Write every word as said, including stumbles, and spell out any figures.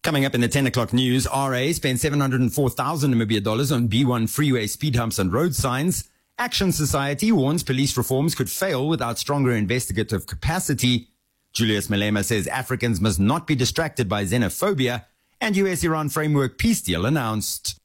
Coming up in the ten o'clock news, R A spent seven hundred four thousand Namibia dollars on B one freeway speed humps and road signs. Action Society warns police reforms could fail without stronger investigative capacity. Julius Malema says Africans must not be distracted by xenophobia. And U S Iran framework peace deal announced.